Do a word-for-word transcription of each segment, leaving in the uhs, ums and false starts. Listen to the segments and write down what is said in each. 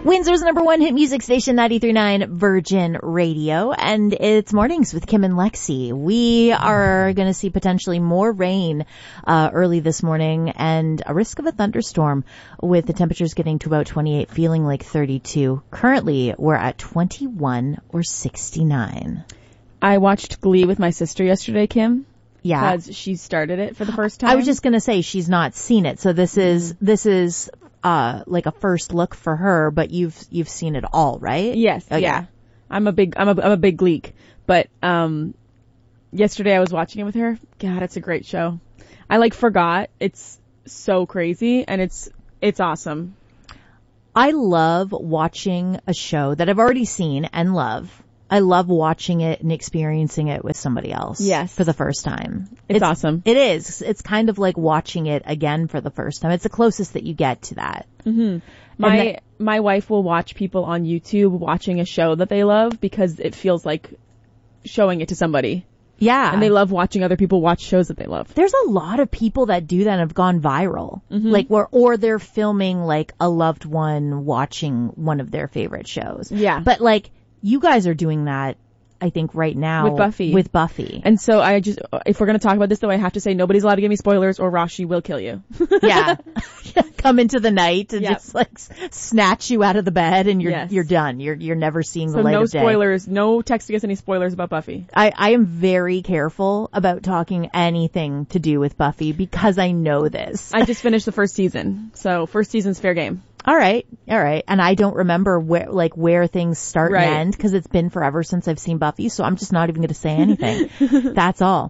Windsor's number one hit music station, ninety-three point nine Virgin Radio, and it's Mornings with Kim and Lexi. We are going to see potentially more rain uh early this morning and a risk of a thunderstorm, with the temperatures getting to about twenty-eight, feeling like thirty-two. Currently, we're at twenty-one or sixty-nine. I watched Glee with my sister yesterday, Kim. Yeah. Because she started it for the first time. I was just going to say she's not seen it, so this is mm-hmm. this is uh like a first look for her, but you've you've seen it all, right? Yes. Okay. Yeah. I'm a big I'm a I'm a big Gleek, but um yesterday I was watching it with her. God, it's a great show. I like forgot. It's so crazy and it's it's awesome. I love watching a show that I've already seen and love. I love watching it and experiencing it with somebody else. Yes. For the first time. It's, it's awesome. It is. It's kind of like watching it again for the first time. It's the closest that you get to that. Mm-hmm. My that, my wife will watch people on YouTube watching a show that they love because it feels like showing it to somebody. Yeah. And they love watching other people watch shows that they love. There's a lot of people that do that and have gone viral. Mm-hmm. Like, or, or they're filming like a loved one watching one of their favorite shows. Yeah. But like, you guys are doing that, I think, right now. With Buffy. With Buffy. And so I just, if we're going to talk about this though, I have to say nobody's allowed to give me spoilers or Rashi will kill you. Yeah. Come into the night and yep. just like snatch you out of the bed and you're, yes. you're done. You're, you're never seeing so the light no of day. No spoilers, no texting us any spoilers about Buffy. I, I am very careful about talking anything to do with Buffy because I know this. I just finished the first season. So first season's fair game. All right. All right. And I don't remember where, like, where things start right. and end because it's been forever since I've seen Buffy. So I'm just not even going to say anything. That's all.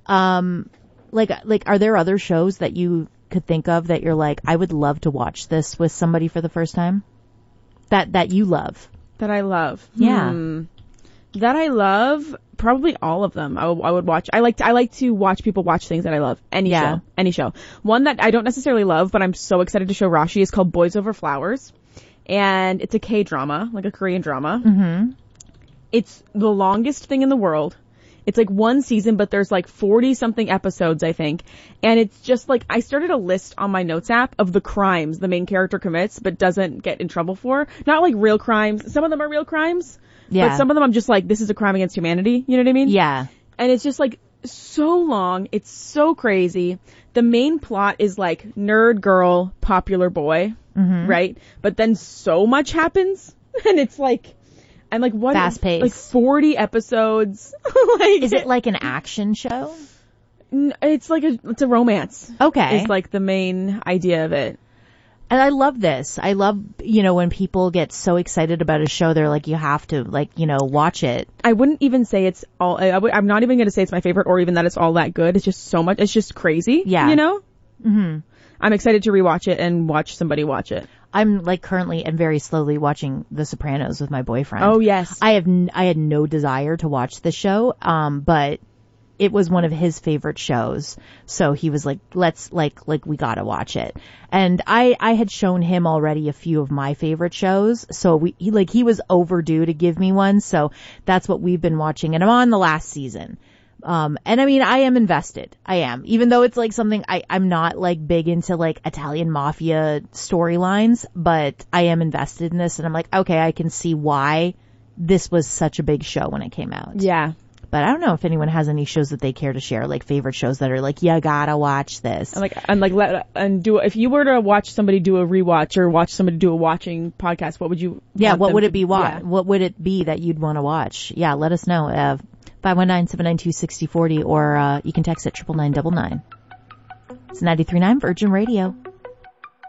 Um, like, like, are there other shows that you could think of that you're like, I would love to watch this with somebody for the first time? That, that you love? That I love. Yeah. Hmm. That I love, probably all of them. I, w- I would watch. I like to, I like to watch people watch things that I love. Any yeah. show. Any show. One that I don't necessarily love, but I'm so excited to show Rashi is called Boys Over Flowers. And it's a K-drama, like a Korean drama. Mm-hmm. It's the longest thing in the world. It's like one season, but there's like forty something episodes, I think. And it's just like, I started a list on my notes app of the crimes the main character commits, but doesn't get in trouble for. Not like real crimes. Some of them are real crimes. Yeah. But some of them I'm just like, this is a crime against humanity. You know what I mean? Yeah. And it's just like so long. It's so crazy. The main plot is like nerd girl, popular boy. Mm-hmm. Right? But then so much happens. And it's like, and like what? Fast paced. Like forty episodes. Like, is it like an action show? It's like a, it's a romance. Okay. It's like the main idea of it. And I love this. I love, you know, when people get so excited about a show, they're like, you have to, like, you know, watch it. I wouldn't even say it's all, I, I would, I'm not even going to say it's my favorite or even that it's all that good. It's just so much, it's just crazy. Yeah. You know? Mm-hmm. I'm excited to rewatch it and watch somebody watch it. I'm like currently and very slowly watching The Sopranos with my boyfriend. Oh, yes. I have, n- I had no desire to watch the show, um, but it was one of his favorite shows. So he was like, let's like, like we gotta watch it. And I, I had shown him already a few of my favorite shows. So we, he, like, he was overdue to give me one. So that's what we've been watching. And I'm on the last season. Um, and I mean, I am invested. I am, even though it's like something I, I'm not like big into like Italian mafia storylines, but I am invested in this and I'm like, okay, I can see why this was such a big show when it came out. Yeah. But I don't know if anyone has any shows that they care to share, like favorite shows that are like, you gotta watch this. And like, and like, let, and do, if you were to watch somebody do a rewatch or watch somebody do a watching podcast, what would you? Yeah, what would it be? What, yeah. what would it be that you'd want to watch? Yeah, let us know. Uh, five one nine, seven nine two, six zero four zero or, uh, you can text it triple nine double nine. It's ninety-three point nine Virgin Radio.